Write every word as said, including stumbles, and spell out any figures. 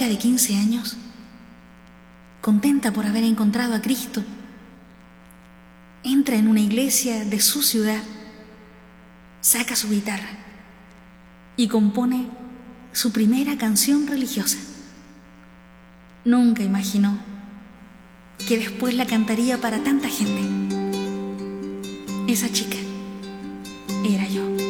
chica de quince años, contenta por haber encontrado a Cristo, entra en una iglesia de su ciudad, saca su guitarra y compone su primera canción religiosa. Nunca imaginó que después la cantaría para tanta gente. Esa chica